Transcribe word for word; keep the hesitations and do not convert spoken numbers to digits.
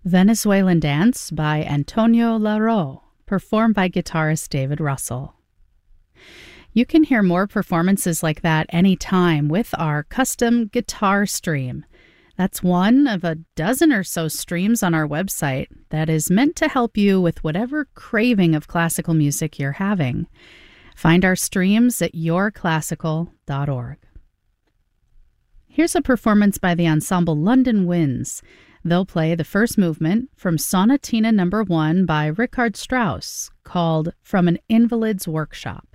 Venezuelan Dance by Antonio Larroux, performed by guitarist David Russell. You can hear more performances like that anytime with our custom guitar stream. That's one of a dozen or so streams on our website that is meant to help you with whatever craving of classical music you're having. Find our streams at your classical dot org. Here's a performance by the ensemble London Winds. They'll play the first movement from Sonatina Number One by Richard Strauss, called From an Invalid's Workshop.